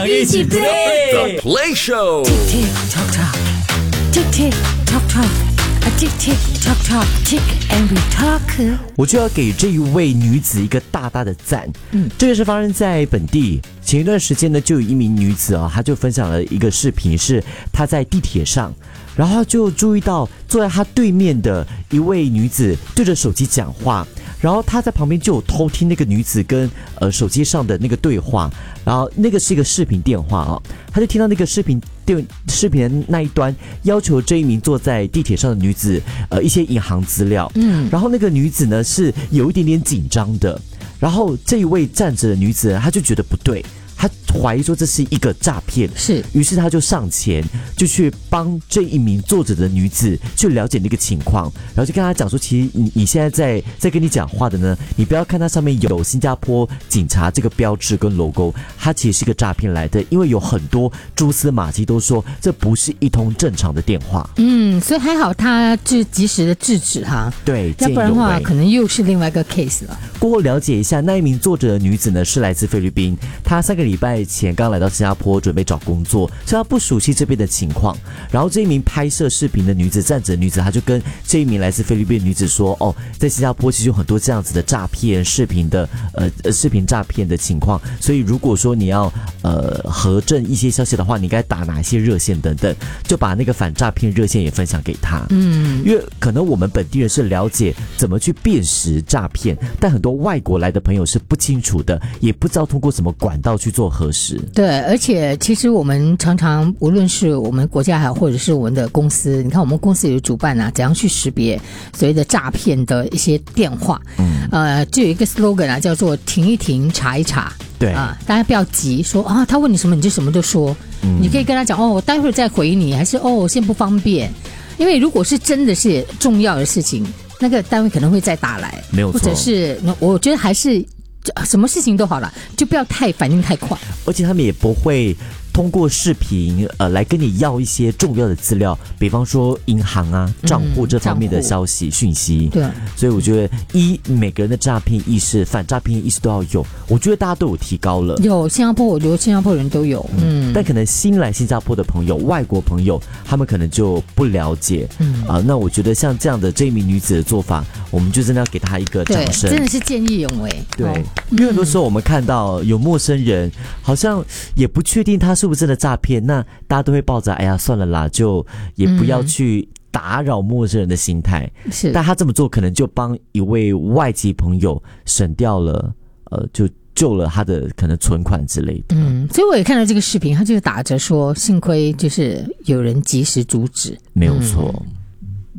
想一起 play The Play Show。 Tick tock tock, tick tick tock tock.Tick tick tock tock, tick and we talk。 我就要给这一位女子一个大大的赞。这个是发生在本地。前一段时间呢，就有一名女子她就分享了一个视频，是她在地铁上，然后就注意到坐在她对面的一位女子对着手机讲话，然后她在旁边就有偷听那个女子跟手机上的那个对话，然后那个是一个视频电话她就听到那个视频的那一端要求这一名坐在地铁上的女子一些银行资料，然后那个女子呢是有一点点紧张的，然后这一位站着的女子她就觉得不对，她怀疑说这是一个诈骗，于是她就上前就去帮这一名坐着的女子去了解那个情况，然后就跟她讲说，其实你现在在跟你讲话的呢，你不要看它上面有新加坡警察这个标志跟 logo， 它其实是个诈骗来的，因为有很多蛛丝马迹都说这不是一通正常的电话。 所以还好他就及时的制止哈， 对， 要不然的话可能又是另外一个 case 了。 过后了解一下，那一名坐着的女子呢是来自菲律宾，她3个礼拜前刚来到新加坡准备找工作，所以她不熟悉这边的情况。然后这一名拍摄视频的女子，站着的女子，她就跟这一名来自菲律宾的女子说，在新加坡其实有很多这样子的诈骗视频的视频诈骗的情况，所以如果说你要核证一些消息的话，你应该打哪些热线等等，就把那个反诈骗热线也分享给她。因为可能我们本地人是了解怎么去辨识诈骗，但很多外国来的朋友是不清楚的，也不知道通过什么管道去做核实。 对，而且其实我们常常无论是我们国家还或者是我们的公司，你看我们公司有主办怎样去识别所谓的诈骗的一些电话，就有一个 slogan 叫做停一停查一查。 对大家不要急说他问你什么你就什么都说，你可以跟他讲我待会儿再回你，还是我现在不方便，因为如果是真的是重要的事情，那个单位可能会再打来， 没有错， 或者是我觉得还是什么事情都好了，就不要太反应太快， 而且他们也不会通过视频来跟你要一些重要的资料，比方说银行账户这方面的消息讯息。 对， 所以我觉得每个人的诈骗意识、反诈骗意识都要有，我觉得大家都有提高了。 有新加坡，我觉得新加坡人都有， 但可能新来新加坡的朋友、外国朋友，他们可能就不了解。那我觉得像这样的这一名女子的做法，我们就真的要给她一个掌声， 真的是见义勇为。 对，因为很多时候我们看到有陌生人，好像也不确定他是不是真的诈骗，那大家都会抱着算了啦，就也不要去打扰陌生人的心态。 是， 但他这么做可能就帮一位外籍朋友省掉了就救了他的可能存款之类的。 所以我也看到这个视频，他就打着说幸亏就是有人及时阻止。 没有错。